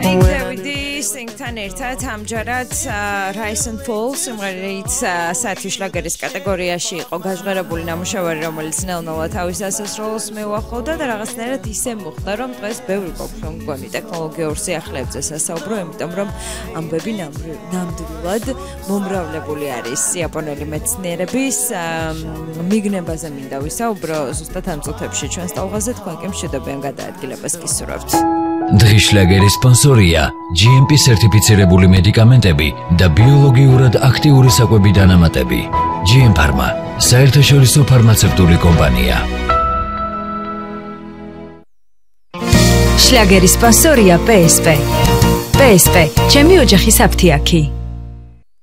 Singთან ერთად ამჯერად Rise and Fall სიმღერით საათის შლაგერის კატეგორიაში იყო გაჟღერებული ნამუშევარი, რომელიც ნელ-ნელა თავის დასასრულს მიუახლოვდა და რაღაცნაირად ისე მოხდა, რომ დღეს ბევრი გვაქვს მგონი ტექნოლოგიურ სიახლეებზე სასაუბრო, იმიტომ რომ ამბები ნამდვილად მომრავლებული არის იაპონელი მეცნიერების მიგნებაზე მინდა ვისაუბრო ზუსტად ამ წუთებში ჩვენს ტალღაზე, თქვენ კი მშვიდობიან გადაადგილებას გისურვებთ. დღის შლაგერის სპონსორია GMP სერტიფიცირებული მედიკამენტები და ბიოლოგიურად აქტიური საკვები დანამატები. GM Pharma, საერთაშორისო ფარმაცევტული კომპანია. შლაგერის სპონსორია PSP. PSP, ჩემი ოჯახის აფთიაქი.